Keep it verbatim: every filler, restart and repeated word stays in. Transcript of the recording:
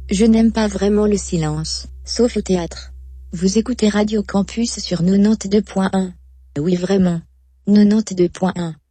Je n'aime pas vraiment le silence, sauf au théâtre. Vous écoutez Radio Campus sur quatre-vingt-deux point un. Oui vraiment. quatre-vingt-deux point un.